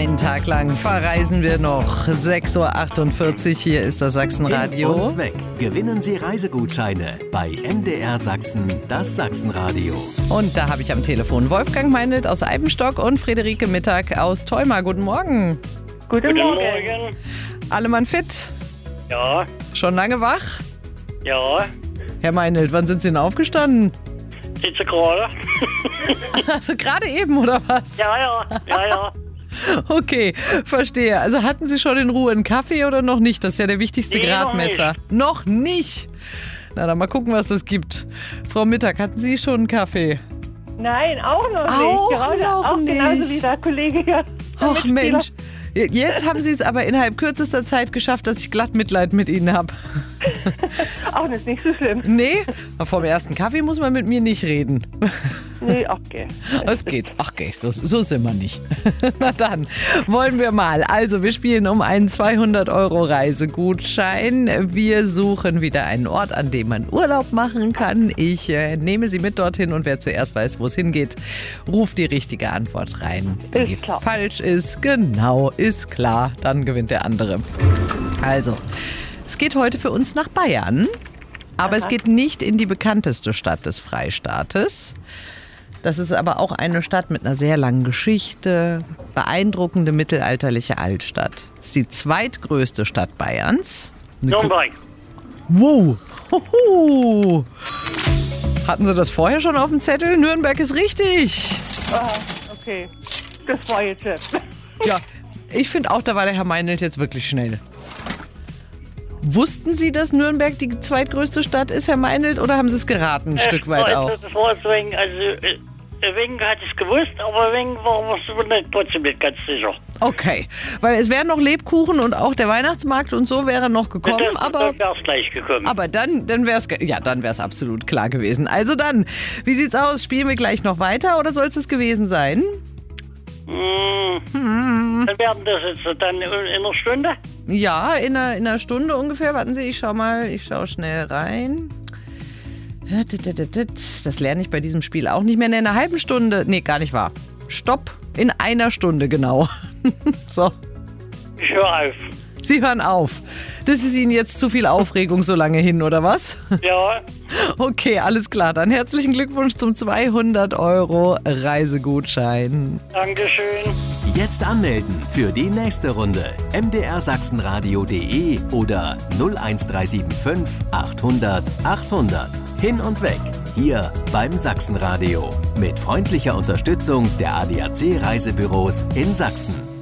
Einen Tag lang verreisen wir noch. 6.48 Uhr, hier ist das Sachsenradio. Hin und weg. Gewinnen Sie Reisegutscheine bei MDR Sachsen, das Sachsenradio. Und da habe ich am Telefon Wolfgang Meindl aus Eibenstock und Friederike Mittag aus Theuma. Guten Morgen. Guten Morgen. Alle Mann fit? Ja. Schon lange wach? Ja. Herr Meindl, wann sind Sie denn aufgestanden? Jetzt gerade. Also gerade eben, oder was? Ja. Okay, verstehe. Also hatten Sie schon in Ruhe einen Kaffee oder noch nicht? Das ist ja der wichtigste Nee, Gradmesser. Noch nicht? Na, dann mal gucken, was das gibt. Frau Mittag, hatten Sie schon einen Kaffee? Nein, auch noch nicht. Auch Gerade noch auch nicht. genauso wie der Kollege hier. Ach Mensch, jetzt haben Sie es aber innerhalb kürzester Zeit geschafft, dass ich glatt Mitleid mit Ihnen habe. Auch das ist nicht so schlimm. Nee, vom ersten Kaffee muss man mit mir nicht reden. Nee, okay. Es geht. Ach, okay, so sind wir nicht. Na dann, wollen wir mal. Also, wir spielen um einen 200€ Reisegutschein. Wir suchen wieder einen Ort, an dem man Urlaub machen kann. Ich nehme Sie mit dorthin und wer zuerst weiß, wo es hingeht, ruft die richtige Antwort rein. Wenn die klar. falsch ist, genau, ist klar, dann gewinnt der andere. Also, es geht heute für uns nach Bayern, aber es geht nicht in die bekannteste Stadt des Freistaates. Das ist aber auch eine Stadt mit einer sehr langen Geschichte, beeindruckende mittelalterliche Altstadt. Das ist die zweitgrößte Stadt Bayerns. Nürnberg. Wow! Hoho. Hatten Sie das vorher schon auf dem Zettel? Nürnberg ist richtig. Okay, das war jetzt. Ja, ich finde auch, da war der Herr Meindl jetzt wirklich schnell. Wussten Sie, dass Nürnberg die zweitgrößte Stadt ist, Herr Meindl, oder haben Sie es geraten, ein Stück weit auch? Das war deswegen, wegen hatte ich es gewusst, aber wegen war es trotzdem nicht ganz sicher. Okay, weil es wären noch Lebkuchen und auch der Weihnachtsmarkt und so wäre noch gekommen, Dann wäre es gleich gekommen. aber dann wäre es absolut klar gewesen. Also dann, wie sieht's aus? Spielen wir gleich noch weiter oder soll es gewesen sein? Dann werden das jetzt dann in einer Stunde. Ja, in einer Stunde ungefähr. Warten Sie, ich schau schnell rein. Das lerne ich bei diesem Spiel auch nicht mehr. In einer halben Stunde. Nee, gar nicht wahr. Stopp. In einer Stunde, genau. So. Ich höre auf. Sie hören auf. Das ist Ihnen jetzt zu viel Aufregung so lange hin, oder was? Ja. Okay, alles klar. Dann herzlichen Glückwunsch zum 200€ Reisegutschein. Dankeschön. Jetzt anmelden für die nächste Runde. mdrsachsenradio.de oder 01375 800 800. Hin und weg. Hier beim Sachsenradio. Mit freundlicher Unterstützung der ADAC Reisebüros in Sachsen.